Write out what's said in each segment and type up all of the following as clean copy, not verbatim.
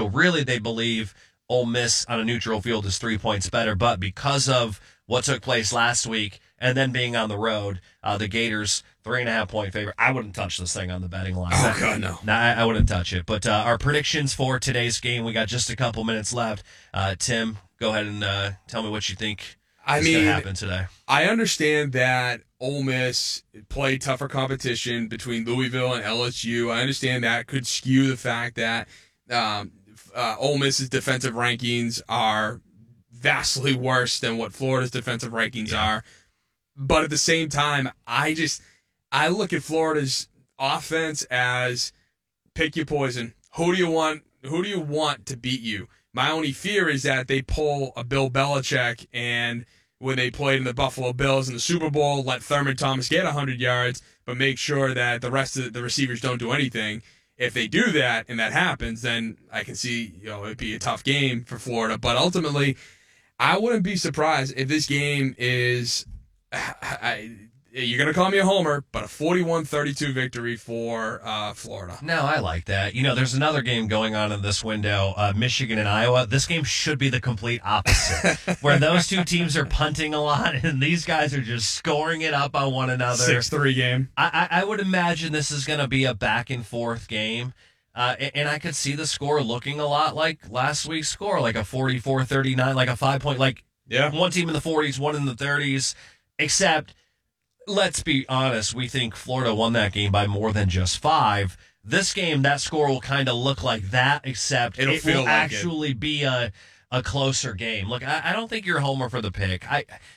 So really they believe Ole Miss on a neutral field is 3 points better, but because of what took place last week and then being on the road, the Gators 3.5-point favorite. I wouldn't touch this thing on the betting line. Oh, God, no. No, I wouldn't touch it. But our predictions for today's game, we got just a couple minutes left. Tim, go ahead and tell me what you think is going to happen today. I understand that Ole Miss played tougher competition between Louisville and LSU. I understand that could skew the fact that Ole Miss's defensive rankings are vastly worse than what Florida's defensive rankings are. But at the same time, I look at Florida's offense as pick your poison. Who do you want to beat you? My only fear is that they pull a Bill Belichick, and when they played in the Buffalo Bills in the Super Bowl, let Thurman Thomas get 100 yards, but make sure that the rest of the receivers don't do anything. If they do that and that happens, then I can see it'd be a tough game for Florida. But ultimately, I wouldn't be surprised if this game is, you're going to call me a homer, but a 41-32 victory for Florida. No, I like that. There's another game going on in this window, Michigan and Iowa. This game should be the complete opposite, where those two teams are punting a lot, and these guys are just scoring it up on one another. 6-3 game. I would imagine this is going to be a back-and-forth game. And I could see the score looking a lot like last week's score, like a 44-39, like a 5-point, one team in the 40s, one in the 30s, except, let's be honest, we think Florida won that game by more than just 5. This game, that score will kind of look like that, except it will actually be a closer game. Look, I don't think you're a homer for the pick.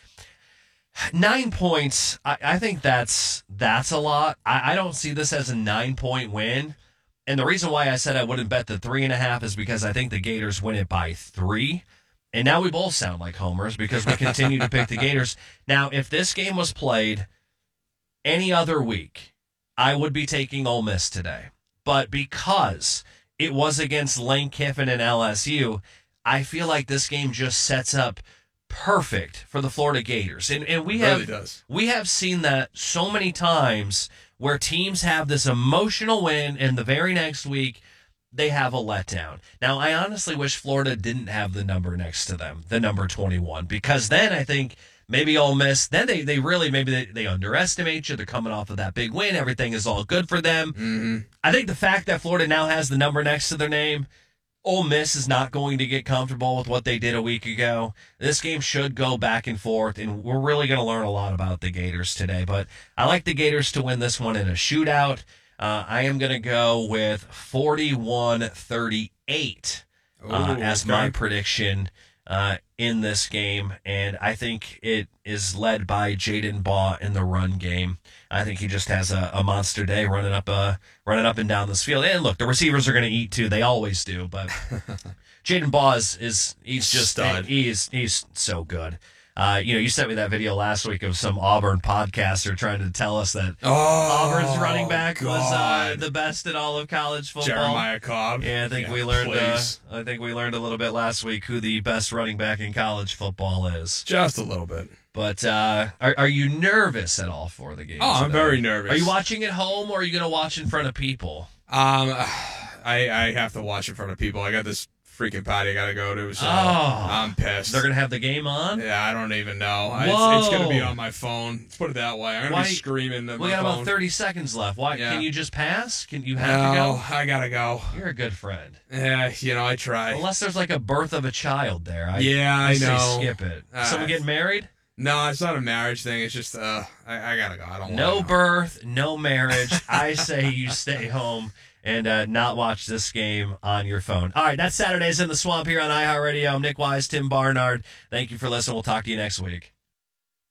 9 points, I think that's a lot. I don't see this as a 9-point win. And the reason why I said I wouldn't bet the 3.5 is because I think the Gators win it by 3. And now we both sound like homers because we continue to pick the Gators. Now, if this game was played any other week, I would be taking Ole Miss today. But because it was against Lane Kiffin and LSU, I feel like this game just sets up perfect for the Florida Gators. And we have seen that so many times where teams have this emotional win and the very next week they have a letdown. Now, I honestly wish Florida didn't have the number next to them, the number 21, because then I think maybe Ole Miss, then they really, they underestimate you. They're coming off of that big win. Everything is all good for them. Mm-hmm. I think the fact that Florida now has the number next to their name, Ole Miss is not going to get comfortable with what they did a week ago. This game should go back and forth, and we're really going to learn a lot about the Gators today. But I like the Gators to win this one in a shootout. I am going to go with 41-38 as my prediction in this game, and I think it is led by Jaden Baugh in the run game. I think he just has a monster day running up and down this field. And look, the receivers are going to eat too; they always do. But Jaden Baugh he's just stud. He's so good. You sent me that video last week of some Auburn podcaster trying to tell us that Auburn's running back was the best in all of college football. Jeremiah Cobb. Yeah, I think we learned. I think we learned a little bit last week who the best running back in college football is. Just a little bit. But are you nervous at all for the game? I'm very nervous. Are you watching at home, or are you going to watch in front of people? I have to watch in front of people. I got this freaking party I gotta go to, so I'm pissed. They're gonna have the game on? Yeah, I don't even know. It's gonna be on my phone. Let's put it that way. I'm gonna be screaming at my phone. We got about 30 seconds left. Why? Yeah. Can you just pass? Can you have to go? I gotta go. You're a good friend. Yeah, I try. Unless there's like a birth of a child there. I know. Say skip it. Someone getting married? No, it's not a marriage thing. It's just I gotta go. I don't want no birth, no marriage. I say you stay home and not watch this game on your phone. All right, that's Saturdays in the Swamp here on iHeartRadio. I'm Nick Wise, Tim Barnard. Thank you for listening. We'll talk to you next week.